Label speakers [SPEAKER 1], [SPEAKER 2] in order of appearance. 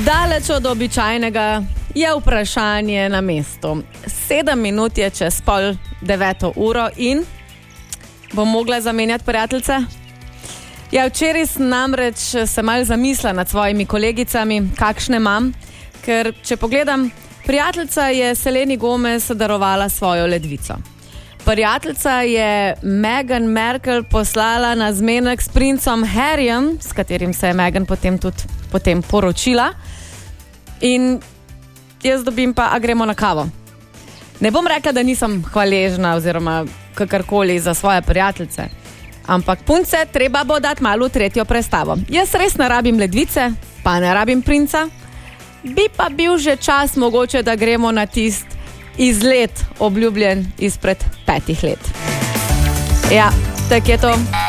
[SPEAKER 1] Daleč od običajnega je vprašanje na mestu. 7 minut je čez 8:30 in bom mogla zamenjati prijateljice? Ja, včeraj sem namreč se malo zamislila nad svojimi kolegicami, kakšne imam, ker če pogledam, prijateljica je Seleni Gomez darovala svojo ledvico. Prijateljica je Meghan Markle poslala na zmenek s princem Harryjem, s katerim se je Meghan potem poročila. In jaz dobim pa, a gremo na kavo. Ne bom rekla, da nisem hvaležna oziroma kakorkoli za svoje prijateljice, ampak punce treba bo dati malo v tretjo prestavo. Jaz res ne rabim ledvice, pa ne rabim princa, bi pa bil že čas mogoče, da gremo na tist izlet obljubljen izpred 5 let. Ja, tak je to.